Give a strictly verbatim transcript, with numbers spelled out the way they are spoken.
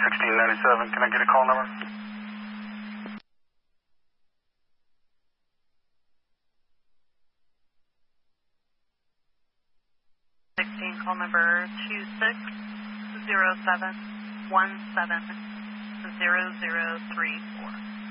sixteen ninety-seven, can I get a call number? sixteen, call number two six zero seven one seven zero zero three four.